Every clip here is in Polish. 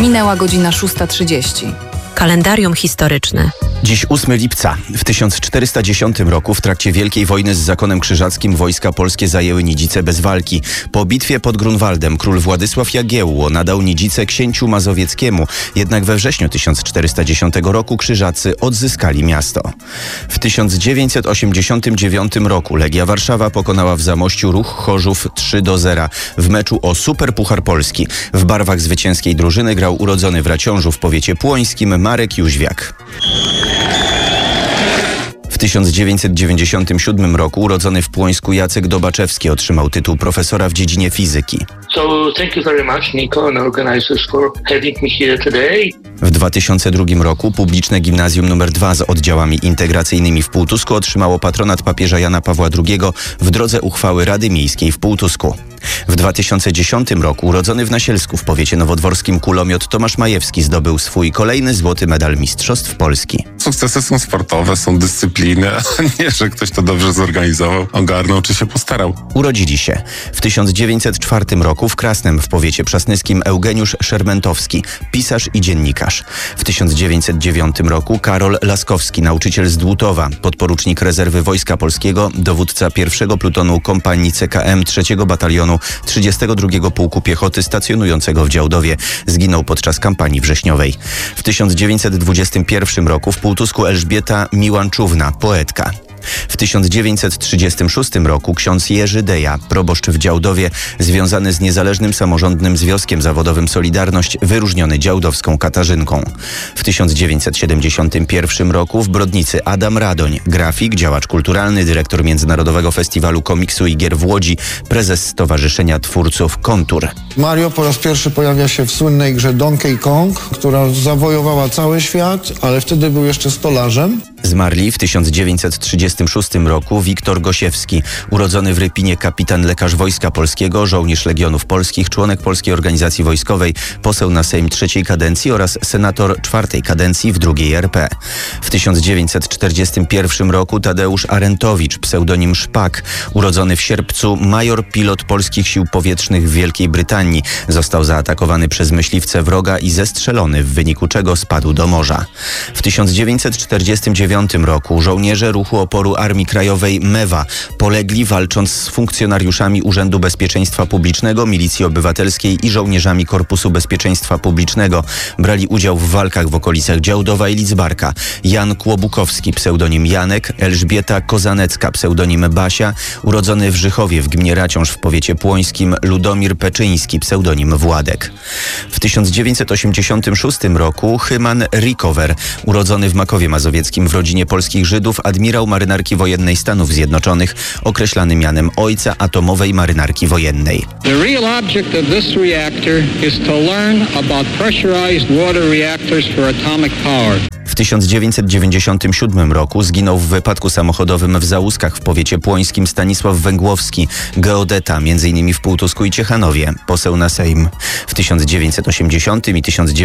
Minęła godzina 6:30. Kalendarium historyczne. Dziś 8 lipca. W 1410 roku w trakcie Wielkiej Wojny z zakonem krzyżackim wojska polskie zajęły Nidzice bez walki. Po bitwie pod Grunwaldem król Władysław Jagiełło nadał Nidzice księciu mazowieckiemu, jednak we wrześniu 1410 roku krzyżacy odzyskali miasto. W 1989 roku Legia Warszawa pokonała w Zamościu Ruch Chorzów 3-0 w meczu o Superpuchar Polski. W barwach zwycięskiej drużyny grał urodzony w Raciążu w powiecie płońskim Marek Jóźwiak. W 1997 roku urodzony w Płońsku Jacek Dobaczewski otrzymał tytuł profesora w dziedzinie fizyki. So thank you very much, Nico, and organizers for having me here today. W 2002 roku publiczne gimnazjum nr 2 z oddziałami integracyjnymi w Półtusku otrzymało patronat papieża Jana Pawła II w drodze uchwały Rady Miejskiej w Półtusku. W 2010 roku urodzony w Nasielsku w powiecie nowodworskim kulomiot Tomasz Majewski zdobył swój kolejny złoty medal Mistrzostw Polski. Sukcesy są sportowe, są dyscypliny, a nie, że ktoś to dobrze zorganizował, ogarnął czy się postarał. Urodzili się w 1904 roku w Krasnem w powiecie przasnyskim Eugeniusz Szermentowski, pisarz i dziennikarz. W 1909 roku Karol Laskowski, nauczyciel z Dłutowa, podporucznik rezerwy Wojska Polskiego, dowódca 1 plutonu kompanii CKM 3 batalionu 32 Pułku Piechoty stacjonującego w Działdowie. Zginął podczas kampanii wrześniowej. W 1921 roku w Półtusku Elżbieta Miłanczówna, poetka. W 1936 roku ksiądz Jerzy Deja, proboszcz w Działdowie, związany z niezależnym samorządnym związkiem zawodowym Solidarność, wyróżniony działdowską Katarzynką. W 1971 roku w Brodnicy Adam Radoń, grafik, działacz kulturalny, dyrektor Międzynarodowego Festiwalu Komiksu i Gier w Łodzi, prezes Stowarzyszenia Twórców Kontur. Mario po raz pierwszy pojawia się w słynnej grze Donkey Kong, która zawojowała cały świat, ale wtedy był jeszcze stolarzem. Zmarli w 1936 roku Wiktor Gosiewski, urodzony w Rypinie kapitan lekarz Wojska Polskiego, żołnierz Legionów Polskich, członek Polskiej Organizacji Wojskowej, poseł na Sejm III kadencji oraz senator IV kadencji w II RP. W 1941 roku Tadeusz Arentowicz, pseudonim Szpak, urodzony w Sierpcu, major pilot polskich sił powietrznych w Wielkiej Brytanii, został zaatakowany przez myśliwce wroga i zestrzelony, w wyniku czego spadł do morza. W 1949 roku żołnierze ruchu oporu Armii Krajowej MEWA polegli walcząc z funkcjonariuszami Urzędu Bezpieczeństwa Publicznego, Milicji Obywatelskiej i żołnierzami Korpusu Bezpieczeństwa Publicznego. Brali udział w walkach w okolicach Działdowa i Lidzbarka Jan Kłobukowski, pseudonim Janek, Elżbieta Kozanecka, pseudonim Basia, urodzony w Żychowie w gminie Raciąż w powiecie płońskim Ludomir Peczyński, pseudonim Władek. W 1986 roku Hyman Rickover, urodzony w Makowie Mazowieckim w rodzinie polskich Żydów, admirał marynarki wojennej Stanów Zjednoczonych, określany mianem ojca atomowej marynarki wojennej. The real object of this reactor is to learn about pressurized water reactors for atomic power. W 1997 roku zginął w wypadku samochodowym w Załuskach w powiecie płońskim Stanisław Węgłowski, geodeta, m.in. w Półtusku i Ciechanowie, poseł na Sejm. W 1980 i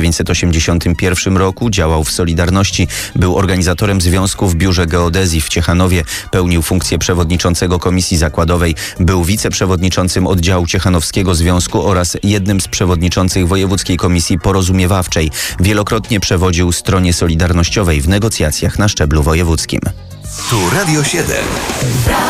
1981 roku działał w Solidarności, był organizatorem związku w Biurze Geodezji w Ciechanowie, pełnił funkcję przewodniczącego Komisji Zakładowej, był wiceprzewodniczącym oddziału Ciechanowskiego Związku oraz jednym z przewodniczących Wojewódzkiej Komisji Porozumiewawczej. Wielokrotnie przewodził stronie Solidarnościowej w negocjacjach na szczeblu wojewódzkim. Tu Radio 7.